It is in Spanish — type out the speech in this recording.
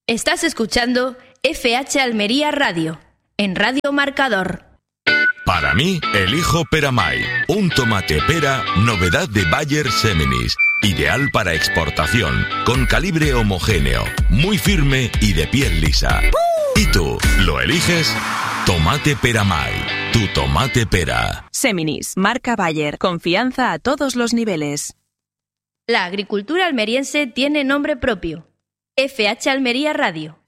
Estás escuchando FH Almería Radio, en Radio Marcador. Para mí, elijo Peramay, un tomate pera, novedad de Bayer Seminis, ideal para exportación, con calibre homogéneo, muy firme y de piel lisa. ¿Y tú, lo eliges? Tomate Peramay, tu tomate pera. Seminis, marca Bayer, confianza a todos los niveles. La agricultura almeriense tiene nombre propio. FH Almería Radio.